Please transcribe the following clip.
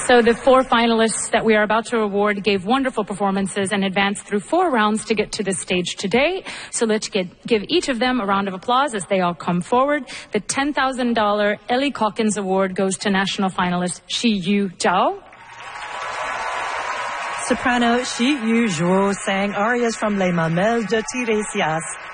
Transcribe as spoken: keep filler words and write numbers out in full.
So the four finalists that we are about to award gave wonderful performances and advanced through four rounds to get to this stage today. So let's get, give each of them a round of applause as they all come forward. The ten thousand dollars Ellie Calkins Award goes to national finalist Shi Yu Zhao. Soprano Shi Yu Zhou sang arias from Les Mamelles de Tiresias.